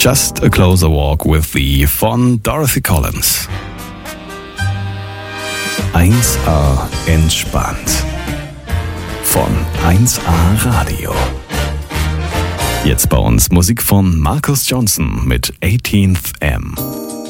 Just a Closer Walk with Thee von Dorothy Collins. 1A entspannt von 1A Radio. Jetzt bei uns Musik von Marcus Johnson mit 18th M.